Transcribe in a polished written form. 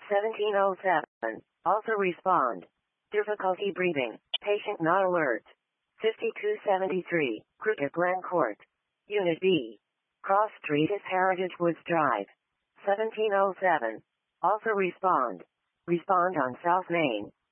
1707. Also respond. Difficulty breathing. Patient not alert. 5273. Cricket Glen Court. Unit B. Cross Street is Heritage Woods Drive. 1707. Also respond. Respond on South Main.